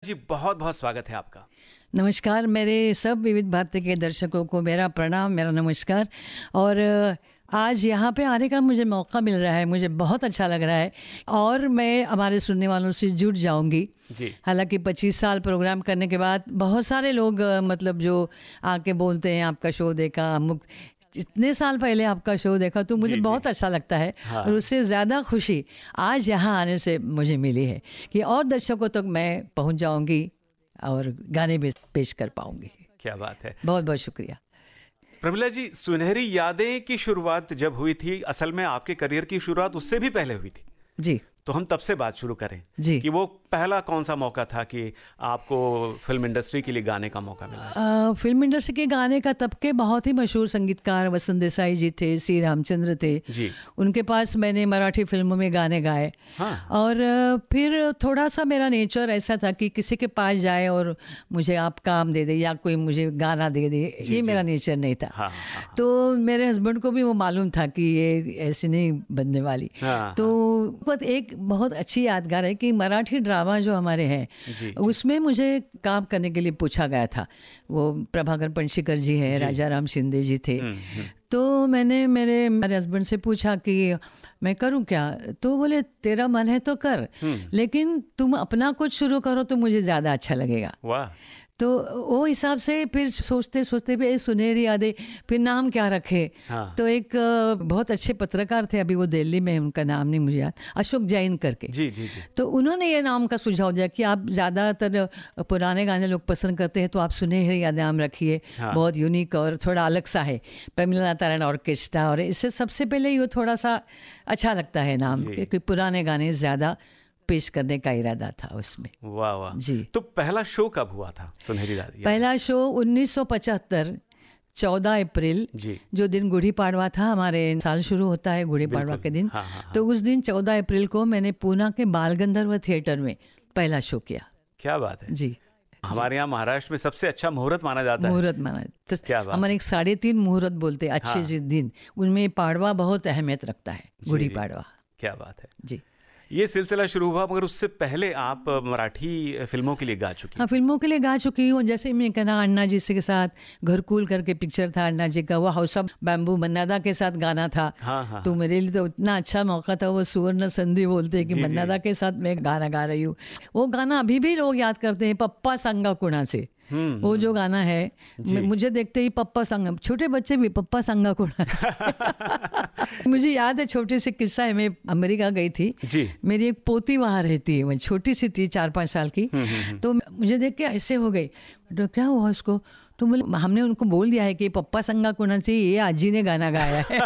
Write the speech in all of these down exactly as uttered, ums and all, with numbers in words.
जी, बहुत बहुत स्वागत है आपका। नमस्कार, मेरे सब विविध भारती के दर्शकों को मेरा प्रणाम, मेरा नमस्कार। और आज यहाँ पे आने का मुझे मौका मिल रहा है, मुझे बहुत अच्छा लग रहा है और मैं हमारे सुनने वालों से जुड़ जाऊंगी जी। हालांकि पच्चीस साल प्रोग्राम करने के बाद बहुत सारे लोग मतलब जो आके बोलते हैं आपका शो देखा, मुक्त इतने साल पहले आपका शो देखा, तो मुझे जी, बहुत जी। अच्छा लगता है। हाँ। और उससे ज़्यादा खुशी आज यहाँ आने से मुझे मिली है कि और दर्शकों तक मैं पहुँच जाऊँगी और गाने भी पेश कर पाऊँगी। क्या बात है, बहुत बहुत शुक्रिया। प्रमिला जी। सुनहरी यादें की शुरुआत जब हुई थी, असल में आपके करियर की शुरुआत उससे भी पहले हुई थी जी, तो हम तब से बात शुरू करें जी। कि वो पहला कौन सा मौका था कि आपको फिल्म इंडस्ट्री के लिए गाने का मौका मिला? आ, फिल्म इंडस्ट्री के गाने का तब के बहुत ही मशहूर संगीतकार वसंत देसाई जी थे, सी रामचंद्र थे जी। उनके पास मैंने मराठी फिल्मों में गाने गाए। हाँ। और आ, फिर थोड़ा सा मेरा नेचर ऐसा था कि किसी के पास जाए और मुझे आप काम दे दे या कोई मुझे गाना दे दे, ये जी। मेरा नेचर नहीं था। हाँ, हाँ, हाँ। तो मेरे हस्बैंड को भी वो मालूम था कि ये ऐसे नहीं बनने वाली। हाँ, तो बस एक बहुत अच्छी यादगार है कि मराठी ड्रामा जो हमारे हैं जी, जी। उसमें मुझे काम करने के लिए पूछा गया था। वो प्रभाकर पंशीकर जी हैं, जी। राजा राम शिंदे जी थे। हम्म, हम्म। तो मैंने मेरे मेरे हस्बैंड से पूछा कि मैं करूं क्या, तो बोले तेरा मन है तो कर, लेकिन तुम अपना कुछ शुरू करो तो मुझे ज़्यादा अच्छा लगेगा। वाह। तो वो हिसाब से फिर सोचते सोचते भी सुनहरी यादें, फिर नाम क्या रखे। हाँ। तो एक अ, बहुत अच्छे पत्रकार थे, अभी वो दिल्ली में, उनका नाम नहीं मुझे याद, अशोक जैन करके। जी, जी, जी। तो उन्होंने ये नाम का सुझाव दिया कि आप ज़्यादातर पुराने गाने लोग पसंद करते हैं तो आप सुनहरी यादें नाम रखिए। हाँ। बहुत यूनिक और थोड़ा अलग सा है, प्रमिला तारण ऑर्केस्ट्रा, और इससे सबसे पहले ये थोड़ा सा अच्छा लगता है नाम, जी। क्योंकि पुराने गाने ज़्यादा पेश करने का इरादा था उसमें। वाह वाह जी। तो पहला शो कब हुआ था सुनहरी यादें? पहला शो उन्नीस सौ पचहत्तर चौदह अप्रैल, जी। जो दिन गुड़ी पाड़वा था, हमारे साल शुरू होता है गुड़ी पाड़वा बिल्कुल। के दिन। हाँ, हाँ, हाँ। तो उस दिन चौदह अप्रैल को मैंने पूना के बाल गंधर्व थिएटर में पहला शो किया। क्या बात है। जी। हमारे यहाँ महाराष्ट्र में सबसे अच्छा मुहूर्त माना जाता है। मुहूर्त माना, तो क्या बात हमारे एक साढ़े तीन मुहूर्त बोलते हैं अच्छे हाँ। से दिन, उनमें पाड़वा बहुत अहमियत रखता है, जी, गुड़ी जी। पाड़वा। क्या बात है। जी। ये सिलसिला शुरू हुआ, मगर उससे पहले आप मराठी फिल्मों के लिए गा चुकी हाँ, फिल्मों के लिए गा चुकी हूँ। जैसे मैं कहना अन्ना जी से के साथ घरकुल करके पिक्चर था अन्ना जी का, वो हाउस ऑफ बैम्बू मन्नादा के साथ गाना था। हाँ, हाँ, तो मेरे लिए तो इतना अच्छा मौका था, वो सुवर्ण संधि बोलते हैं कि जी, जी। मन्नादा के साथ मैं गाना गा रही हूँ। वो गाना अभी भी लोग याद करते हैं, पप्पा संगा कुणा से। हम्म, वो जो गाना है, जी। मुझे देखते ही पप्पा संगा, छोटे बच्चे भी पप्पा संगा कुणा से। मुझे याद है छोटे से किस्सा है, मैं अमेरिका गई थी। जी। मेरी एक पोती वहाँ रहती है, वो छोटी सी थी, चार पाँच साल की। तो मुझे देख के ऐसे हो गई, तो क्या हुआ उसको, तो बोले हमने उनको बोल दिया है कि पप्पा संगा कुणा से ये आजी ने गाना गाया है।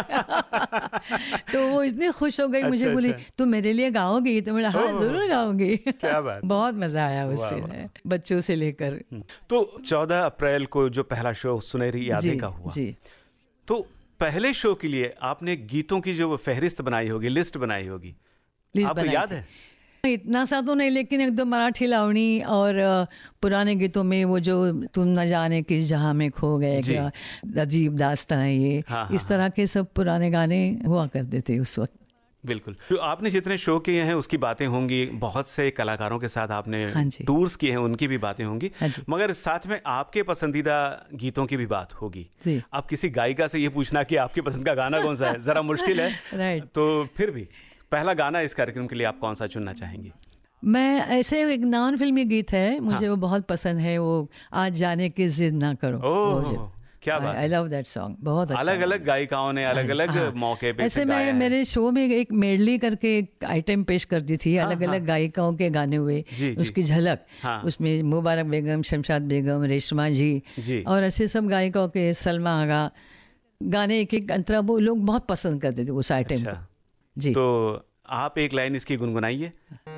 तो वो इतनी खुश हो गई, मुझे अच्छा, बोली अच्छा। तो मेरे लिए गाओगी? तो मैंने हाँ ओह, जरूर गाऊंगी। क्या बात। बहुत मजा आया वाह, उससे, वाह। बच्चों से लेकर। तो चौदह अप्रैल को जो पहला शो सुनहरी यादें जी का हुआ, जी। तो पहले शो के लिए आपने गीतों की जो फहरिस्त बनाई होगी, लिस्ट बनाई होगी, लिस्ट आपको बनाई याद थी। है? इतना सा तो नहीं, लेकिन एक दो मराठी लावणी और अ, पुराने गीतों में वो जो तुम न जाने किस जहां में खो गए, जी। क्या अजीब दास्तां है ये, हाँ, इस तरह के सब पुराने गाने हुआ करते थे उस वक्त। बिल्कुल। तो आपने जितने शो किए हैं उसकी बातें होंगी, बहुत से कलाकारों के साथ आपने हाँ जी। टूर्स किए हैं, उनकी भी बातें होंगी, हाँ जी। मगर साथ में आपके पसंदीदा गीतों की भी बात होगी। जी। आप किसी गायिका से ये पूछना कि आपकी पसंद का गाना कौन सा है, जरा मुश्किल है। राइट। तो फिर भी पहला गाना इस कार्यक्रम के लिए आप कौन सा चुनना चाहेंगी? मैं ऐसे एक नॉन फिल्मी गीत है, मुझे हाँ। वो बहुत पसंद है, वो आज जाने की जिद ना करो। ओह, क्या बात आई है। लव दैट सॉन्ग, बहुत अच्छा। अलग अलग गायिकाओं ने अलग अलग हाँ। मौके पे ऐसे इसे मैं गाया है। मेरे शो में एक मेडली करके एक आइटम पेश करती थी, हाँ, अलग हाँ। अलग गायिकाओं के गाने हुए, जी, जी। उसकी झलक। हाँ। उसमें मुबारक बेगम, शमशाद बेगम, रेशमा जी, जी। और ऐसे सब गायिकाओं के, सलमा आगा, गाने एक एक अंतरा, वो लोग बहुत पसंद करते थे उस आइटम अच्छा। को। जी। तो आप एक लाइन इसकी गुनगुनाइए।